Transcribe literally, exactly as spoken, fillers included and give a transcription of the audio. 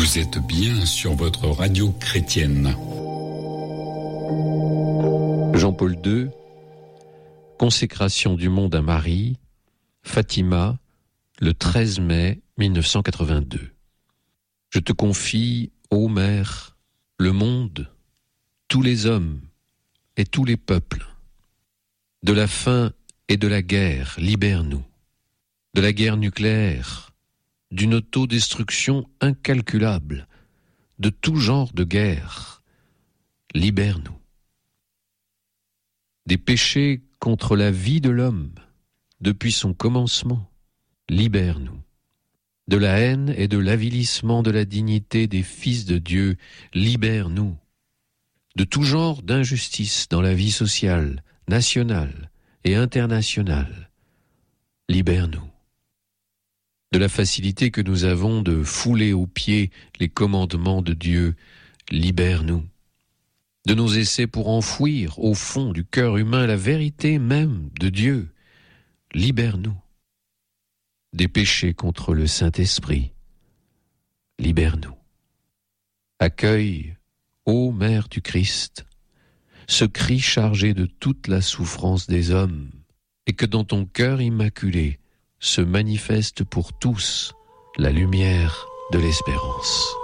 Vous êtes bien sur votre radio chrétienne. Jean-Paul deux, consécration du monde à Marie, Fatima, le treize mai mille neuf cent quatre-vingt-deux. Je te confie, ô Mère, le monde, tous les hommes et tous les peuples. De la faim et de la guerre, libère-nous. De la guerre nucléaire, d'une autodestruction incalculable, de tout genre de guerre, libère-nous. Des péchés contre la vie de l'homme, depuis son commencement, libère-nous. De la haine et de l'avilissement de la dignité des fils de Dieu, libère-nous. De tout genre d'injustice dans la vie sociale, nationale et internationale, libère-nous. De la facilité que nous avons de fouler aux pieds les commandements de Dieu, libère-nous. De nos essais pour enfouir au fond du cœur humain la vérité même de Dieu, libère-nous. Des péchés contre le Saint-Esprit, libère-nous. Accueille, ô Mère du Christ, ce cri chargé de toute la souffrance des hommes, et que dans ton cœur immaculé se manifeste pour tous la lumière de l'espérance.